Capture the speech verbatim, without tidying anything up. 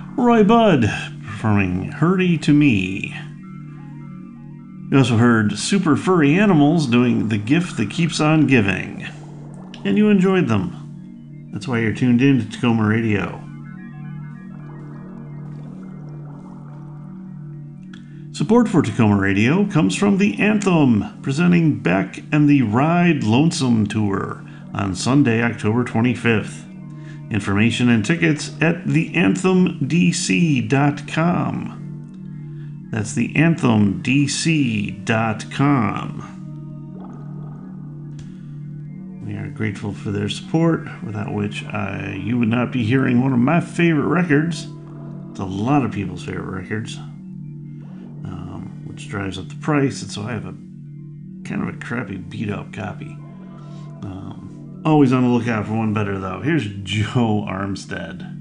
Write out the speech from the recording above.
Roy Budd performing Hurry to Me. You also heard Super Furry Animals doing The Gift That Keeps On Giving. And you enjoyed them. That's why you're tuned in to Tacoma Radio. Support for Tacoma Radio comes from The Anthem, presenting Beck and the Ride Lonesome Tour on Sunday, October twenty-fifth. Information and tickets at the anthem d c dot com. That's the anthem d c dot com. We are grateful for their support, without which uh, you would not be hearing one of my favorite records. It's a lot of people's favorite records, um, which drives up the price, and so I have a kind of a crappy beat-up copy. Um, always on the lookout for one better, though. Here's Joe Armstead.